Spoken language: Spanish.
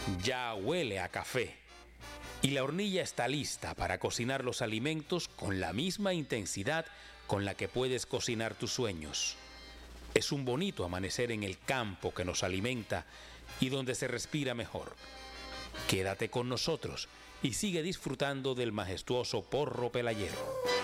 Ya huele a café y la hornilla está lista para cocinar los alimentos con la misma intensidad con la que puedes cocinar tus sueños. Es un bonito amanecer en el campo que nos alimenta y donde se respira mejor. Quédate con nosotros y sigue disfrutando del majestuoso porro pelayero.